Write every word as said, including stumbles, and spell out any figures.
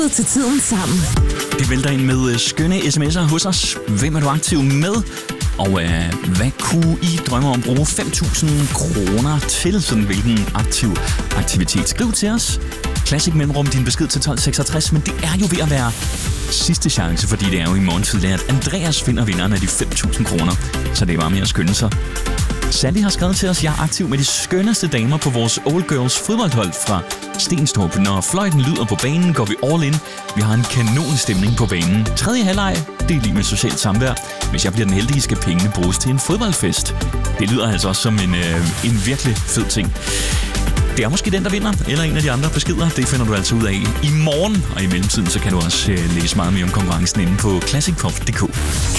til tiden sammen. Det vælter ind med skønne sms'er hos os. Hvem er du aktiv med? Og øh, hvad kunne I drømme om at bruge fem tusind kroner til? Sådan hvilken aktiv aktivitet? Skriv til os. Classic Mellemrum, din besked til tolv seksogtres. Men det er jo ved at være sidste chance, fordi det er jo i morgen tidlig, at Andreas finder vinderen af de fem tusind kroner. Så det er bare med at skynde sig. Sally har skrevet til os, jeg er aktiv med de skønneste damer på vores Old Girls fodboldhold fra Stenstrup. Når fløjten lyder på banen, går vi all in. Vi har en kanonstemning på banen. Tredje halvleg, det er lige med socialt samvær. Hvis jeg bliver den heldige, skal pengene bruges til en fodboldfest. Det lyder altså også som en, øh, en virkelig fed ting. Det er måske den, der vinder, eller en af de andre beskeder. Det finder du altså ud af i morgen. Og i mellemtiden, så kan du også øh, læse meget mere om konkurrencen inde på classic pop punktum d k.